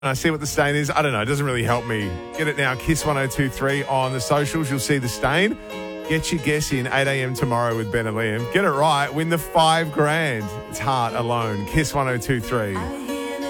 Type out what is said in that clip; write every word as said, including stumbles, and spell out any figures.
And I see what the stain is. I don't know. It doesn't really help me. Get it now. Kiss one oh two three on the socials. You'll see the stain. Get your guess in eight a.m. tomorrow with Ben and Liam. Get it right. Win the five grand. It's Heart Alone. Kiss one oh two three.